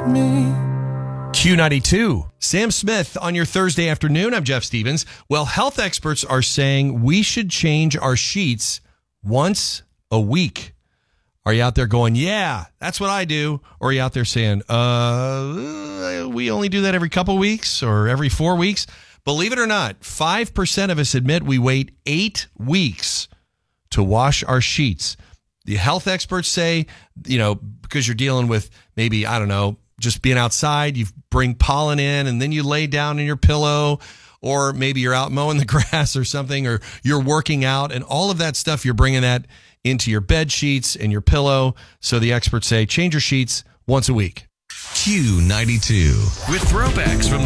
me. Q92. Sam Smith on your Thursday afternoon. I'm Jeff Stevens. Well, health experts are saying we should change our sheets once a week. Are you out there going, yeah, that's what I do? Or are you out there saying, we only do that every couple weeks or every 4 weeks? Believe it or not, 5% of us admit we wait 8 weeks to wash our sheets. The health experts say, because you're dealing with maybe, just being outside, you bring pollen in and then you lay down in your pillow, or maybe you're out mowing the grass or something, or you're working out, and all of that stuff, you're bringing that into your bed sheets and your pillow. So the experts say change your sheets once a week. Q92 with throwbacks from